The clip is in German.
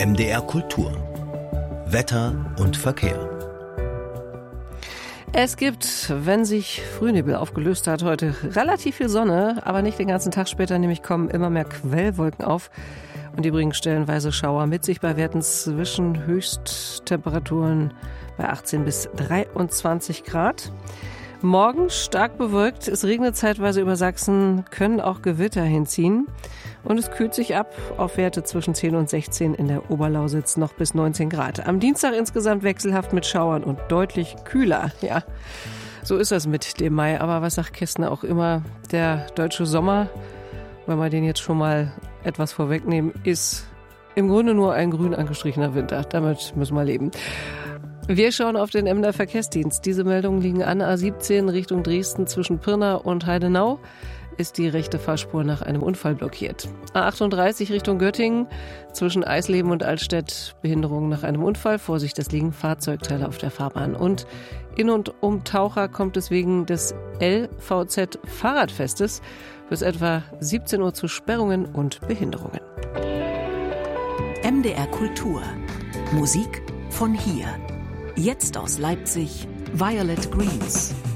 MDR Kultur. Wetter und Verkehr. Es gibt, wenn sich Frühnebel aufgelöst hat, heute relativ viel Sonne, aber nicht den ganzen Tag. Später nämlich kommen immer mehr Quellwolken auf und die bringen stellenweise Schauer mit sich bei Werten zwischen Höchsttemperaturen bei 18 bis 23 Grad. Morgen stark bewölkt, es regnet zeitweise über Sachsen, können auch Gewitter hinziehen. Und es kühlt sich ab auf Werte zwischen 10 und 16, in der Oberlausitz noch bis 19 Grad. Am Dienstag insgesamt wechselhaft mit Schauern und deutlich kühler. Ja, so ist das mit dem Mai. Aber was sagt Kästner auch immer, der deutsche Sommer, wenn wir den jetzt schon mal etwas vorwegnehmen, ist im Grunde nur ein grün angestrichener Winter. Damit müssen wir leben. Wir schauen auf den Emder Verkehrsdienst. Diese Meldungen liegen an A17 Richtung Dresden zwischen Pirna und Heidenau. Ist die rechte Fahrspur nach einem Unfall blockiert. A38 Richtung Göttingen zwischen Eisleben und Altstedt Behinderung nach einem Unfall. Vorsicht, es liegen Fahrzeugteile auf der Fahrbahn. Und in und um Taucher kommt es wegen des LVZ Fahrradfestes bis etwa 17 Uhr zu Sperrungen und Behinderungen. MDR Kultur. Musik von hier. Jetzt aus Leipzig, Violet Greens.